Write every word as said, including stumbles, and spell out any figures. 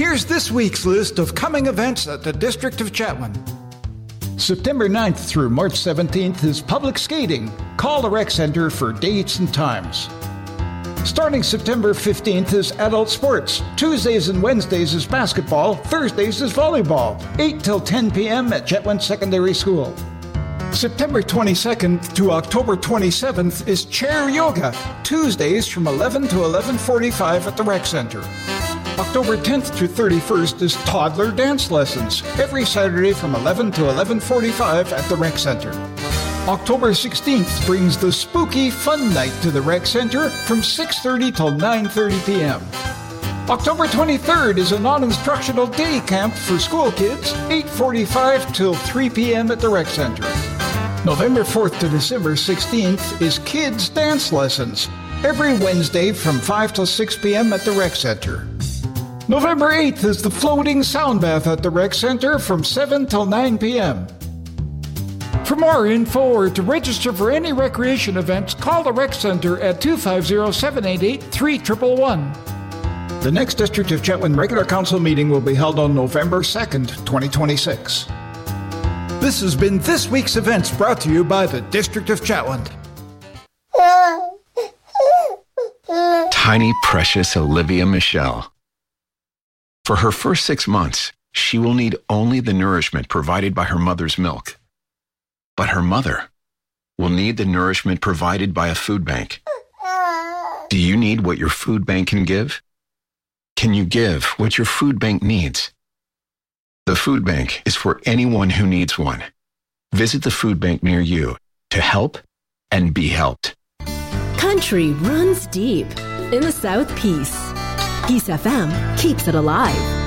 Here's this week's list of coming events at the District of Chetwynd. September ninth through March seventeenth is public skating. Call the rec center for dates and times. Starting September fifteenth is adult sports. Tuesdays and Wednesdays is basketball. Thursdays is volleyball. eight till ten p.m. at Chetwynd Secondary School. September twenty-second to October twenty-seventh is chair yoga. Tuesdays from eleven to eleven forty-five at the rec center. October tenth to thirty-first is toddler dance lessons, every Saturday from eleven to eleven forty-five at the rec center. October sixteenth brings the Spooky Fun Night to the rec center from six thirty till nine thirty p.m. October twenty-third is a non-instructional day camp for school kids, eight forty-five till three p.m. at the rec center. November fourth to December sixteenth is kids dance lessons, every Wednesday from five till six p.m. at the rec center. November eighth is the floating sound bath at the rec center from seven till nine p.m. For more info or to register for any recreation events, call the rec center at two five zero, seven eight eight, three one one one. The next District of Chetwynd regular council meeting will be held on November second, twenty twenty-six. This has been this week's events brought to you by the District of Chetwynd. Tiny, precious Olivia Michelle. For her first six months, she will need only the nourishment provided by her mother's milk. But her mother will need the nourishment provided by a food bank. Do you need what your food bank can give? Can you give what your food bank needs? The food bank is for anyone who needs one. Visit the food bank near you to help and be helped. Country runs deep in the South Peace. Peace F M keeps it alive.